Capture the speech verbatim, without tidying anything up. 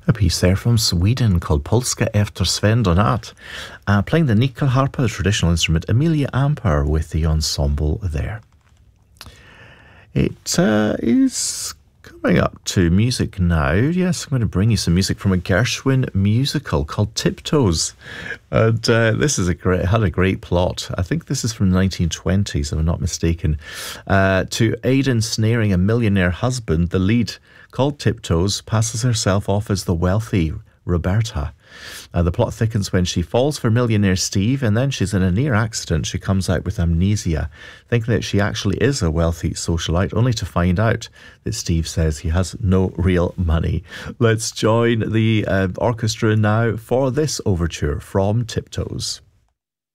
A piece there from Sweden called Polska efter Sven Donat, uh, playing the nyckelharpa, the traditional instrument, Emilia Amper, with the ensemble there. It uh, is coming up to music now. Yes, I'm going to bring you some music from a Gershwin musical called Tiptoes. And uh, this is a great, had a great plot. I think this is from the nineteen twenties, if I'm not mistaken. Uh, to aid in snaring a millionaire husband, the lead, called Tiptoes, passes herself off as the wealthy Roberta. Uh, the plot thickens when she falls for millionaire Steve, and then she's in a near accident. She comes out with amnesia, thinking that she actually is a wealthy socialite, only to find out that Steve says he has no real money. Let's join the uh, orchestra now for this overture from Tiptoes.